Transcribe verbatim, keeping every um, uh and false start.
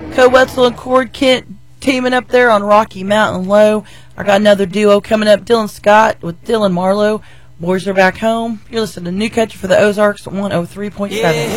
Co Wetzel and Cord Kent teaming up there on Rocky Mountain Low. I got another duo coming up, Dylan Scott with Dylan Marlowe. Boys are back home. You're listening to New Country for the Ozarks one oh three point seven.